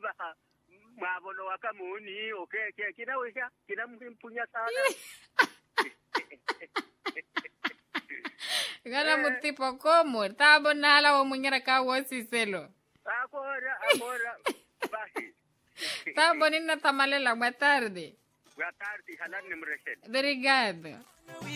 baka mabono wakamuni okay kinaweza kinampunya sana. Gana mutipo como, tabo nala wa munyara ka wosi selo. Agora, basi. Tabo nina tamalela, boa tarde. Boa tarde, halan nimreshen. Obrigado.